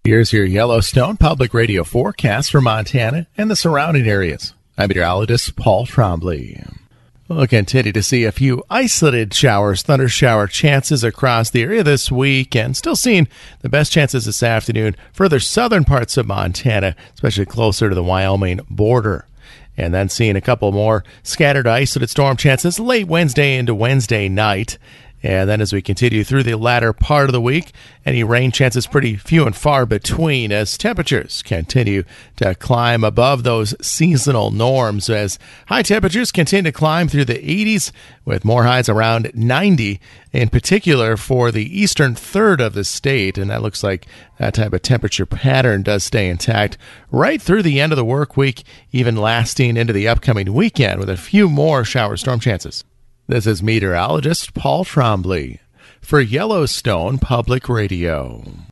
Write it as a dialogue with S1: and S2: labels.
S1: Here's your Yellowstone Public Radio forecast for Montana and the surrounding areas. I'm meteorologist Paul Trombley. We'll continue to see a few isolated showers, thunder shower chances across the area this week, and still seeing the best chances this afternoon further southern parts of Montana, especially closer to the Wyoming border. And then seeing a couple more scattered isolated storm chances late Wednesday into Wednesday night. And then as we continue through the latter part of the week, any rain chances pretty few and far between as temperatures continue to climb above those seasonal norms as high temperatures continue to climb through the 80s with more highs around 90, in particular for the eastern third of the state. And that looks like that type of temperature pattern does stay intact right through the end of the work week, even lasting into the upcoming weekend with a few more shower storm chances. This is meteorologist Paul Trombley for Yellowstone Public Radio.